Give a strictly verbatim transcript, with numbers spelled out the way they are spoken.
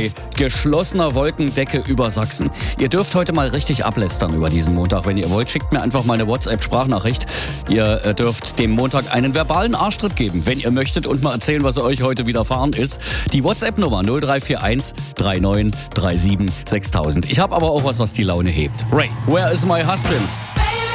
bei geschlossener Wolkendecke über Sachsen. Ihr dürft heute mal richtig ablästern über diesen Montag. Wenn ihr wollt, schickt mir einfach mal eine WhatsApp-Sprachnachricht. Ihr äh, dürft dem Montag einen verbalen Arschtritt geben, wenn ihr möchtet, und mal erzählen, was euch heute widerfahren ist. Die WhatsApp-Nummer null drei vier eins drei neun drei sieben sechstausend. Ich habe aber auch was, was die Laune hebt. Ray, where is my husband?